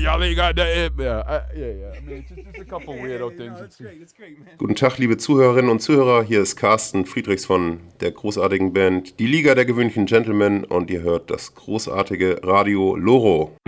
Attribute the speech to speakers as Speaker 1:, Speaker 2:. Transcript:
Speaker 1: y'all ain't got that. Yeah. I mean, just a couple weirdo things.
Speaker 2: No, it's great, man.
Speaker 3: Guten Tag, liebe Zuhörerinnen und Zuhörer. Hier ist Carsten Friedrichs von der großartigen Band Die Liga der gewöhnlichen Gentlemen und ihr hört das großartige Radio Loro.